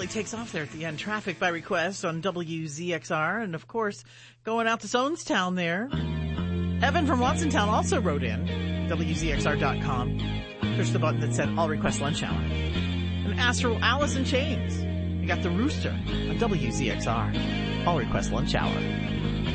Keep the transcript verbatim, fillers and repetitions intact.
really takes off there at the end. Traffic by Request on W Z X R. And, of course, going out to Sonestown there. Evan from Watsontown also wrote in, W Z X R dot com. Push the button that said, I'll request lunch hour. And asked for Alice in Chains. You got the Rooster on W Z X R. I'll request lunch hour.